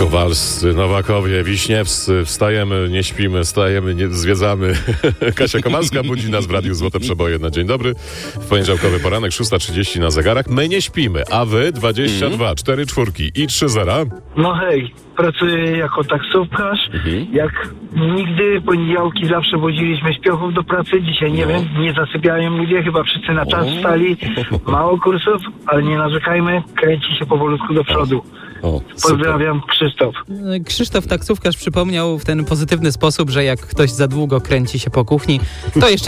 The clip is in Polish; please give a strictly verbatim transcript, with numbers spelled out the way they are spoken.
Kowalscy, Nowakowie, Wiśniewscy, wstajemy, nie śpimy, wstajemy, nie, zwiedzamy. Kasia Kowalska budzi nas w Radiu Złote Przeboje na dzień dobry. W poniedziałkowy poranek, szósta trzydzieści na zegarach. My nie śpimy, a wy dwadzieścia dwa, cztery czwórki i trzy zera. No hej, pracuję jako taksówkarz. Mhm. Jak nigdy, poniedziałki zawsze wodziliśmy śpiochów do pracy. Dzisiaj nie no. wiem, nie zasypiają ludzie, chyba wszyscy na czas wstali. Mało kursów, ale nie narzekajmy, kręci się powolutku do przodu. O, pozdrawiam, Krzysztof. Krzysztof taksówkarz przypomniał w ten pozytywny sposób, że jak ktoś za długo kręci się po kuchni, to jeszcze